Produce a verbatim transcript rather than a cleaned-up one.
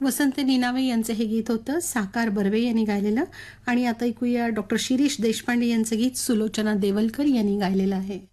वसंत निनावे यांचं हे गीत होतं, साकार बर्वे यांनी गायलेलं. आणि आता ऐकूया डॉक्टर शिरीष देशपांडे यांचं गीत सुलोचना देवलकर यांनी गायलेलं आहे.